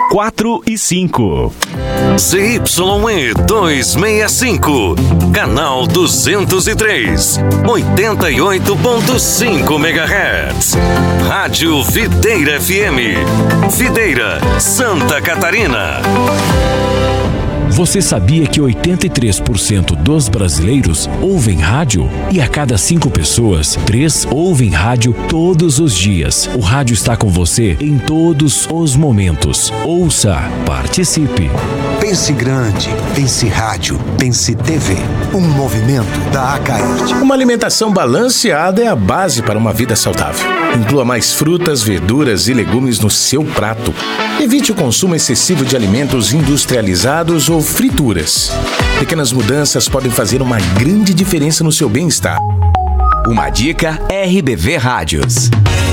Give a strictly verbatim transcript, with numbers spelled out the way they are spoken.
quatro e cinco. Z Y E duzentos e sessenta e cinco, canal duzentos e três, oitenta e oito ponto cinco megahertz. Rádio Videira F M, Videira, Santa Catarina. Você sabia que oitenta e três por cento dos brasileiros ouvem rádio? E a cada cinco pessoas, três ouvem rádio todos os dias. O rádio está com você em todos os momentos. Ouça, participe. Pense grande, pense rádio, pense T V. Um movimento da Acaerte. Uma alimentação balanceada é a base para uma vida saudável. Inclua mais frutas, verduras e legumes no seu prato. Evite o consumo excessivo de alimentos industrializados ou frituras. Pequenas mudanças podem fazer uma grande diferença no seu bem-estar. Uma dica R B V Rádios.